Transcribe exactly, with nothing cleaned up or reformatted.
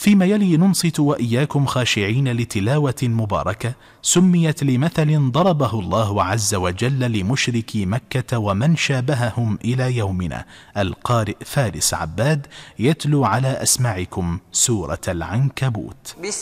فيما يلي ننصت وإياكم خاشعين لتلاوة مباركة سميت لمثل ضربه الله عز وجل لمشركي مكة ومن شابههم إلى يومنا، القارئ فارس عباد يتلو على أسماعكم سورة العنكبوت.